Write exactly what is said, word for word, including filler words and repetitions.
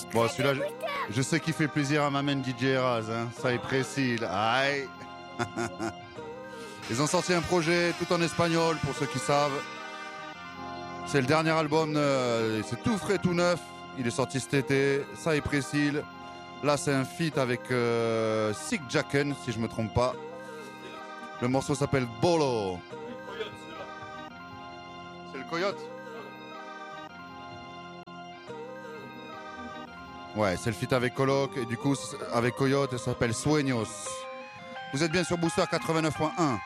Bon, celui-là, je, je sais qu'il fait plaisir à ma main D J Eraz, hein. Ça est précis. Aïe. Ils ont sorti un projet tout en espagnol, pour ceux qui savent. C'est le dernier album, euh, c'est tout frais, tout neuf. Il est sorti cet été. Ça est précis. Là, c'est un feat avec euh, Sick Jacken, si je me trompe pas. Le morceau s'appelle Bolo. C'est le coyote. Ouais, c'est le feat avec Coloc et du coup avec Coyote, ça s'appelle Sueños. Vous êtes bien sur Booster quatre-vingt-neuf point un.